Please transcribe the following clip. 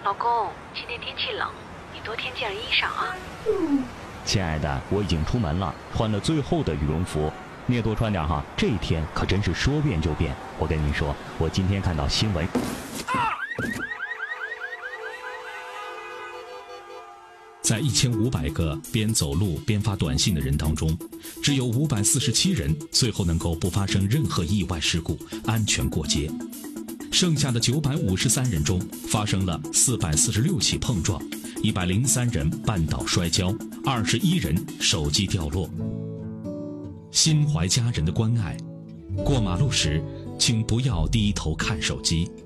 老公，今天天气冷，你多添件衣裳啊。 亲爱的，我已经出门了，穿了最厚的羽绒服，你也多穿点哈。这一天可真是说变就变。我跟你说，我今天看到新闻。 在1500个边走路边发短信的人当中，只有547人最后能够不发生任何意外事故，安全过街。剩下的953人中，发生了446起碰撞，103人绊倒摔跤，21人手机掉落。心怀家人的关爱，过马路时请不要低头看手机。